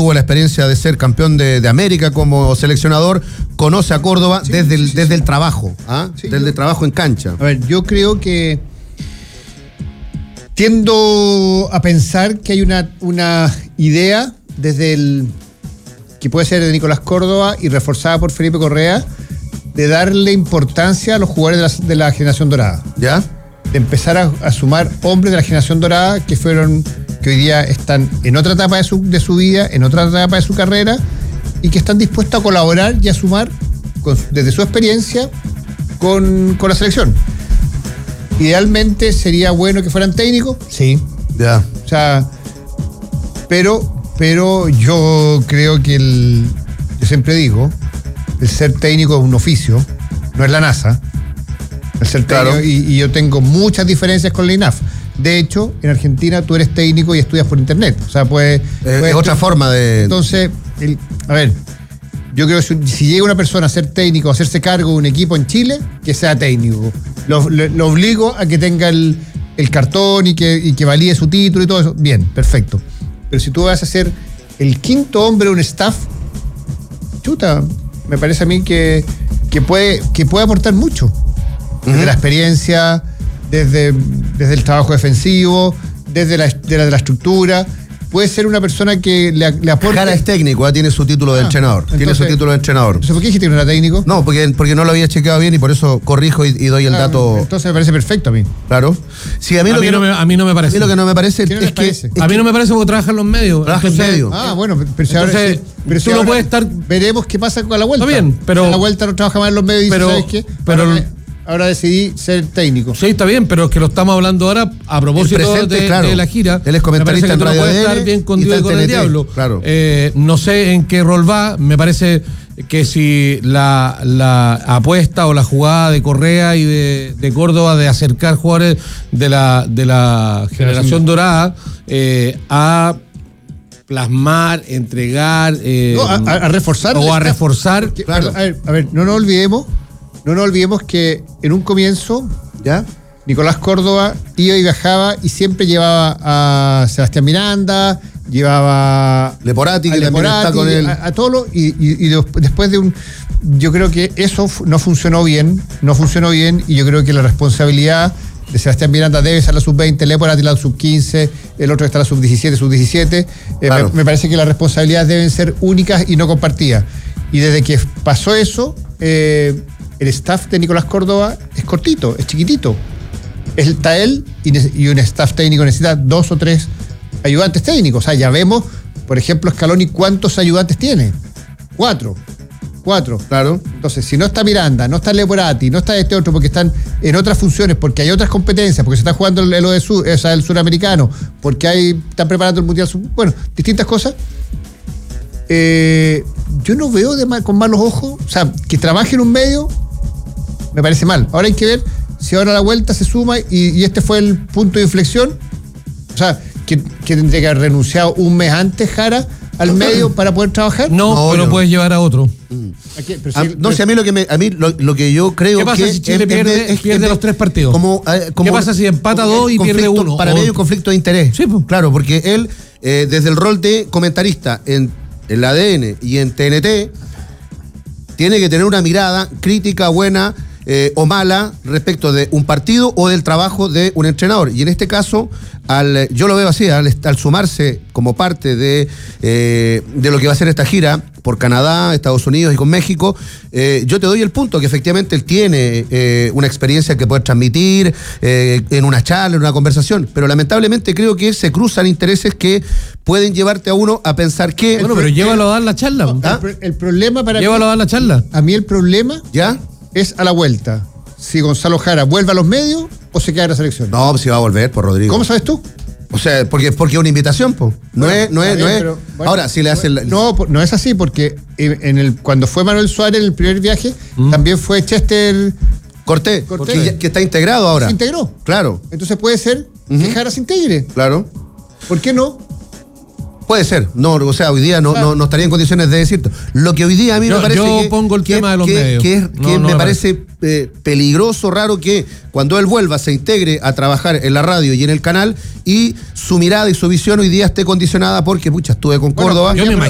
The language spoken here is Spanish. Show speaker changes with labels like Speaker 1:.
Speaker 1: tuvo la experiencia de ser campeón de América como seleccionador, conoce a Córdoba desde el trabajo, desde el trabajo en cancha.
Speaker 2: A ver, yo creo que tiendo a pensar que hay una idea que puede ser de Nicolás Córdoba y reforzada por Felipe Correa, de darle importancia a los jugadores de la generación dorada.
Speaker 1: ¿Ya?
Speaker 2: De empezar a sumar hombres de la generación dorada que hoy día están en otra etapa de su vida, en otra etapa de su carrera, y que están dispuestos a colaborar y a sumar desde su experiencia con la selección. Idealmente sería bueno que fueran técnicos, sí.
Speaker 1: Ya.
Speaker 2: O sea, pero yo creo que yo siempre digo, el ser técnico es un oficio, no es la NASA. El ser técnico, claro. Y yo tengo muchas diferencias con la INAF. De hecho, en Argentina tú eres técnico y estudias por internet. O sea, es
Speaker 1: otra forma de...
Speaker 2: Entonces, a ver, yo creo que si llega una persona a ser técnico, a hacerse cargo de un equipo en Chile, que sea técnico. Lo obligo a que tenga el cartón y que valide su título y todo eso. Bien, perfecto. Pero si tú vas a ser el quinto hombre de un staff, chuta, me parece a mí que puede aportar mucho. Desde la experiencia, desde el trabajo defensivo, desde la estructura. Puede ser una persona que le aporte.
Speaker 1: Jara es técnico, tiene su título de entrenador. Tiene su título de entrenador.
Speaker 2: Entonces, ¿por qué dijiste que no era técnico?
Speaker 1: No, porque no lo había chequeado bien y por eso corrijo y doy el dato.
Speaker 2: Entonces me parece perfecto a mí.
Speaker 1: Claro. Sí, a mí no me parece. A mí lo que no me parece es que.
Speaker 3: A mí no me parece porque trabaja en los medios.
Speaker 1: Trabaja en medios.
Speaker 2: Bueno, pero
Speaker 3: tú no puedes estar.
Speaker 2: Veremos qué pasa con la vuelta.
Speaker 3: Está bien, pero.
Speaker 2: Si la vuelta no trabaja más en los medios y dice, ¿sabes qué? Ahora decidí ser técnico.
Speaker 3: Sí, está bien, pero es que lo estamos hablando ahora a propósito de la gira.
Speaker 1: Él es comentarista en Radio
Speaker 3: puede estar bien con Dios y con el diablo.
Speaker 1: Claro.
Speaker 3: No sé en qué rol va. Me parece que si la apuesta o la jugada de Correa y de Córdoba de acercar jugadores de la generación dorada a plasmar, entregar
Speaker 2: a reforzar
Speaker 3: o a reforzar.
Speaker 2: Porque, claro. A ver, no nos olvidemos que en un comienzo, ¿ya? Nicolás Córdoba iba y viajaba y siempre llevaba a Sebastián Miranda, llevaba
Speaker 1: Leporati, que también está con él.
Speaker 2: A todos y después de yo creo que eso no funcionó bien, y yo creo que la responsabilidad de Sebastián Miranda debe ser la sub-20, Leporati la sub-15, el otro está la sub-17, sub-17. Claro. Me parece que las responsabilidades deben ser únicas y no compartidas. Y desde que pasó eso, el staff de Nicolás Córdoba es cortito, es chiquitito. Está él y un staff técnico necesita 2 o 3 ayudantes técnicos. O sea, ya vemos, por ejemplo, Scaloni cuántos ayudantes tiene. 4.
Speaker 1: Claro.
Speaker 2: Entonces, si no está Miranda, no está Leporati, no está este otro, porque están en otras funciones, porque hay otras competencias, porque se está jugando el suramericano, porque están preparando el mundial, bueno, distintas cosas. Yo no veo con malos ojos, o sea, que trabaje en un medio me parece mal. Ahora hay que ver si ahora la vuelta se suma y este fue el punto de inflexión. O sea, que tendría que haber renunciado un mes antes Jara al medio para poder trabajar.
Speaker 3: No, pero puedes llevar a otro.
Speaker 1: Lo que yo creo que...
Speaker 3: ¿Qué pasa si Chile pierde los 3 partidos? ¿Qué pasa si empata 2 y pierde 1?
Speaker 1: Para mí hay un conflicto de interés.
Speaker 3: Sí, pues.
Speaker 1: Claro, porque él, desde el rol de comentarista en el ADN y en TNT, tiene que tener una mirada crítica, buena o mala respecto de un partido o del trabajo de un entrenador. Y en este caso, yo lo veo así, al sumarse como parte de lo que va a ser esta gira por Canadá, Estados Unidos y con México, yo te doy el punto que efectivamente él tiene una experiencia que puede transmitir en una charla, en una conversación, pero lamentablemente creo que se cruzan intereses que pueden llevarte a uno a pensar que...
Speaker 3: Bueno, pero llévalo a dar la charla.
Speaker 2: El problema para
Speaker 3: llévalo a dar la charla.
Speaker 2: A mí el problema...
Speaker 1: ¿Ya?
Speaker 2: Es a la vuelta. Si Gonzalo Jara vuelve a los medios o se queda en la selección.
Speaker 1: No, pues si va a volver, por Rodrigo.
Speaker 2: ¿Cómo sabes tú?
Speaker 1: O sea, porque es una invitación, pues. No es. Pero, bueno, ahora, si le hacen...
Speaker 2: No es así, porque cuando fue Manuel Suárez en el primer viaje, también fue Chester
Speaker 1: Cortés. Que está integrado ahora.
Speaker 2: Se integró.
Speaker 1: Claro.
Speaker 2: Entonces puede ser que Jara se integre.
Speaker 1: Claro.
Speaker 2: ¿Por qué no?
Speaker 1: Puede ser, o sea, hoy día no estaría en condiciones de decirlo. Lo que hoy día a mí me parece
Speaker 3: yo pongo el tema de los medios.
Speaker 1: Me parece peligroso, raro que cuando él vuelva se integre a trabajar en la radio y en el canal y su mirada y su visión hoy día esté condicionada porque, pucha, estuve con Córdoba.
Speaker 3: Yo me